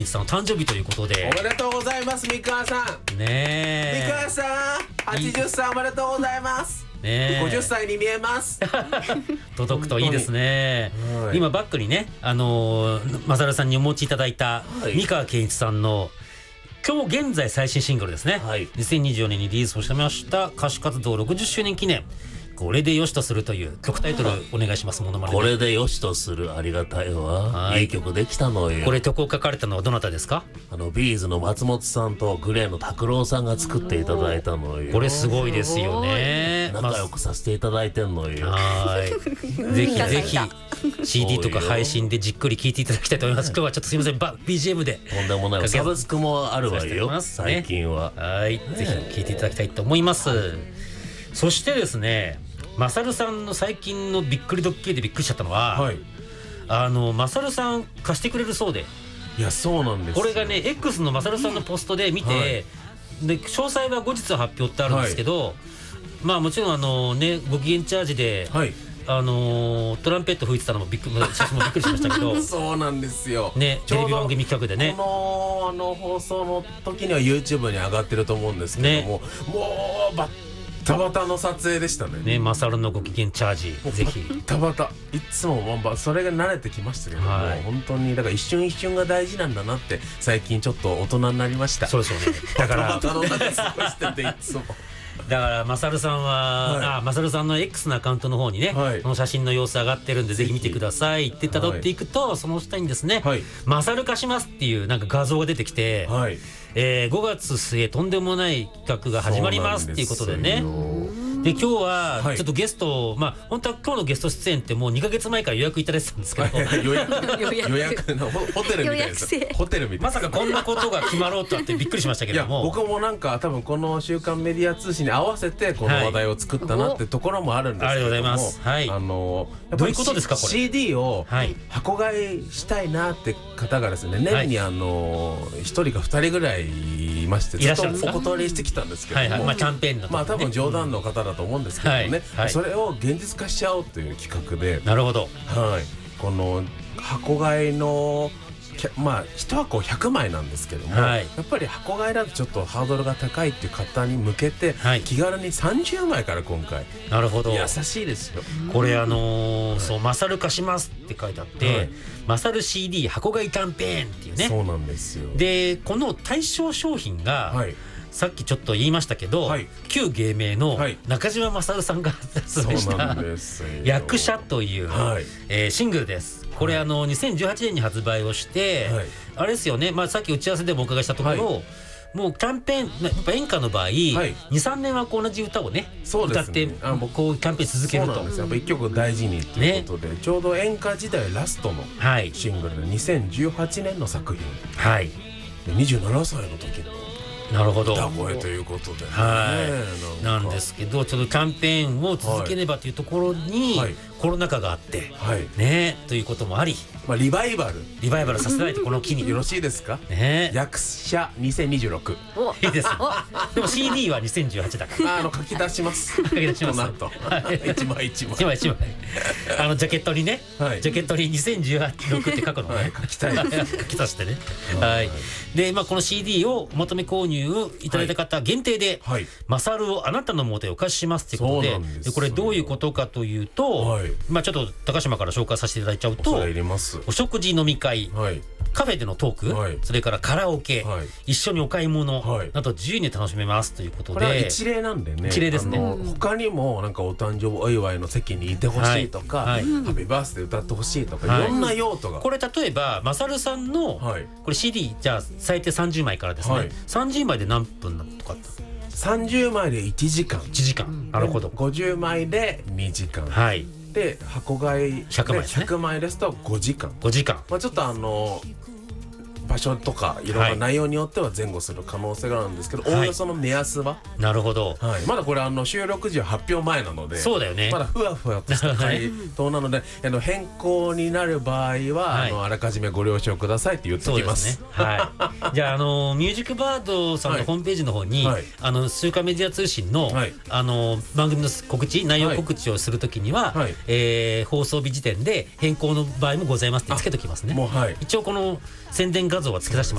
さんの誕生日ということで。 おめでとうございます、三河さん。 ねえ。 三河さん、80歳おめでとうございます。 ねえ。 50歳に見えます。 届くといいですね。 はい、 今バックにね、マサルさんにお持ちいただいた三河健一さんの今日現在最新シングルですね。 はい、 2024年にリリースをしてました歌手活動60周年記念。これでよしとするという曲タイトルお願いします。ものまね。 これでよしとする、ありがたいわ。いい曲できたのよ。 これ曲を書かれたのはどなたですか？ ビーズの松本さんとグレーの拓郎さんが作っていただいたのよ。 これすごいですよね。 仲良くさせていただいてんのよ。 はい。ぜひぜひ CD とか配信でじっくり聴いていただきたいと思います。今日はちょっとすみません、BGM で。 とんでもない。サブスクもあるわよ。最近は。 はい。ぜひ聴いていただきたいと思います。そしてですね。マサルさんの最近のびっくりドッキリでびっくりしちゃったのは、はい、マサルさん貸してくれるそうで。 いや、そうなんです。 これがね X のマサルさんのポストで見て、はい、で詳細は後日発表ってあるんですけど、はい、まあもちろんねご機嫌チャージで、はい、トランペット吹いてたのも写真もびっくりしましたけどそうなんですよね。テレビ番組企画でね、 この放送の時には YouTube に上がってると思うんですけども、ね、もうバタバタの撮影でしたね。 マサルのご機嫌チャージぜひ。 バタバタいつもそれが慣れてきましたけども、はい、本当にだから一瞬一瞬が大事なんだなって最近ちょっと大人になりました。 そうですよね。だからバタバタの中で過ごしてていつも。 だからマサルさんは、はい、マサルさんの X のアカウントの方にね、はい、その写真の様子上がってるんでぜひ見てくださいって辿っていくと、はい、その下にですね、はい、マサル化しますっていうなんか画像が出てきて、はい、5月末とんでもない企画が始まりますっていうことでね。で今日はちょっとゲスト、まあ本当は今日のゲスト出演ってもう2ヶ月前から予約いただいてたんですけど予約のホテルみたいです。ホテルみたい。 まさかこんなことが決まろうとはってびっくりしましたけども、 僕もなんか多分この週刊メディア通信に合わせてこの話題を作ったなってところもあるんですけども、 ありがとうございます。はい。 どういうことですかこれ？ CD を箱買いしたいなって方がですね、年に1人か2人ぐらいいまして、ずっとお断りしてきたんですけども、 まあキャンペーンのまあ多分冗談の方だと思うんですけどね、それを現実化しちゃおうという企画で。 なるほど。 はい。この箱買いのまあ1箱100枚なんですけども、やっぱり箱買いだとちょっとハードルが高いっていう方に向けて、気軽に30枚から今回。 なるほど。 優しいですよ。 これそうマサル化しますって書いてあって、マサル CD 箱買いキャンペーンっていうね。 そうなんですよ。 でこの対象商品が、さっきちょっと言いましたけど、旧芸名の中島マサルさんが発売した「役者」というシングルです。これ2018年に発売をして、あれですよね、まあさっき打ち合わせでもお伺いしたところ、もうキャンペーンやっぱ演歌の場合、23年は同じ歌をね歌ってこうキャンペーン続けると。 そうなんですよ。やっぱ一曲大事にということで、ちょうど演歌時代ラストのシングルで2018年の作品、27歳の時のなるほど歌声ということで、 なんですけど、ちょっとキャンペーンを続ければというところにコロナ禍があってねということもあり、 リバイバルさせないとこの機によろしいですか？役者2026 いいです。でも CD は2018だから書き出します。 書き出します。 一枚ジャケットにね、ジャケットに2016って書くのね、 書きたい。 書き足してね。はい。でこの CD をお求め購入いただいた方限定でマサルをあなたの元へお貸ししますということで、これどういうことかというと、まあちょっと高島から紹介させていただいちゃうと、お食事飲み会、カフェでのトーク、それからカラオケ、一緒にお買い物など自由に楽しめますということで、 これは一例なんでね。 一例ですね。 他にもなんかお誕生日お祝いの席にいてほしいとか、ハッピーバースデー歌ってほしいとか、いろんな用途が。 これ例えばマサルさんのこれ CD じゃあ最低30枚からですね、30枚で何分とか ？30枚で1時間。 1時間。なるほど。 50枚で2時間。で箱買い100枚ですと5時間。 5時間。 まあちょっと場所とかいろんな内容によっては前後する可能性があるんですけど、おおよその目安は。 なるほど。 まだこれ収録時は発表前なので、 そうだよね。 まだふわふわとした回答なので、変更になる場合はあらかじめご了承くださいって言っておきます。 じゃあミュージックバードさんのホームページの方に週刊メディア通信の番組の告知、内容告知をするときには放送日時点で変更の場合もございますってつけときますね。一応この宣伝画画像は付けさせて